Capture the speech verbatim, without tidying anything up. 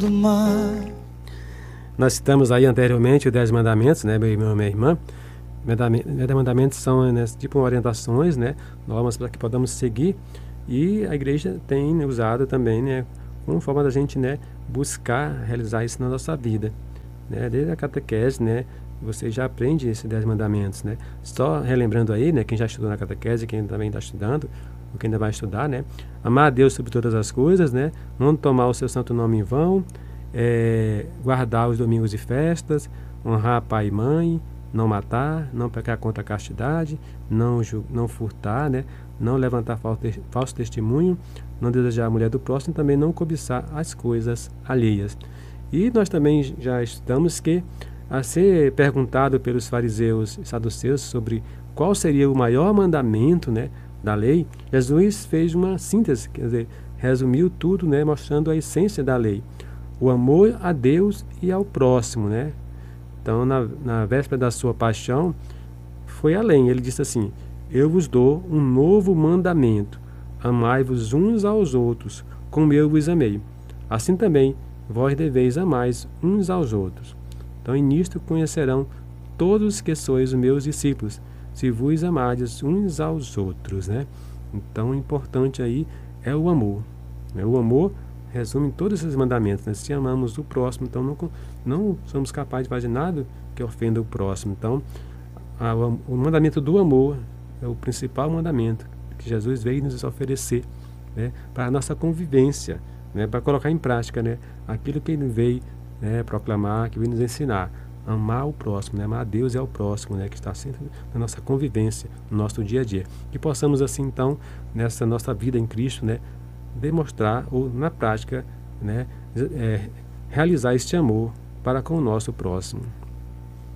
do mar. Nós citamos aí anteriormente os Dez Mandamentos, né, meu irmão e minha irmã. Dez Mandamentos são, né, tipo orientações, né, normas para que podamos seguir, e a igreja tem usado também, né, como forma da gente, né, buscar realizar isso na nossa vida, né, desde a catequese, né, você já aprende esses Dez Mandamentos, né. Só relembrando aí, né, quem já estudou na catequese, quem também está estudando, ou quem ainda vai estudar, né, amar a Deus sobre todas as coisas, né, não tomar o seu santo nome em vão, é, guardar os domingos e festas, honrar pai e mãe, não matar, não pecar contra a castidade, não, não furtar, né, não levantar falso testemunho, não desejar a mulher do próximo, também não cobiçar as coisas alheias. E nós também já estudamos que, a ser perguntado pelos fariseus e saduceus sobre qual seria o maior mandamento, né, da lei, Jesus fez uma síntese, quer dizer, resumiu tudo, né, mostrando a essência da lei: o amor a Deus e ao próximo, né? Então, na, na véspera da sua paixão, foi além. Ele disse assim: eu vos dou um novo mandamento, amai-vos uns aos outros, como eu vos amei. Assim também, vós deveis amar uns aos outros. Então, e nisto conhecerão todos que sois os meus discípulos, se vos amardes uns aos outros, né? Então, o importante aí é o amor, né? O amor resume todos esses mandamentos, né? Se amamos o próximo, então não, não somos capazes de fazer nada que ofenda o próximo. Então, a, o mandamento do amor é o principal mandamento que Jesus veio nos oferecer, né, para a nossa convivência, né, para colocar em prática, né, aquilo que ele veio, né, proclamar, que veio nos ensinar: amar o próximo, né, amar a Deus e ao próximo, né, que está sempre na nossa convivência, no nosso dia a dia. Que possamos assim, então, nessa nossa vida em Cristo, né, demonstrar ou na prática, né, é, realizar este amor para com o nosso próximo.